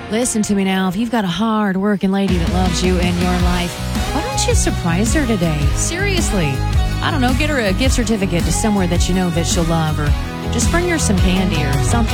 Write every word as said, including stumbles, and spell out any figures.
Listen to me now. If you've got a hard-working lady that loves you in your life, why don't you surprise her today? Seriously. I don't know, get her a gift certificate to somewhere that you know that she'll love, or just bring her some candy or something.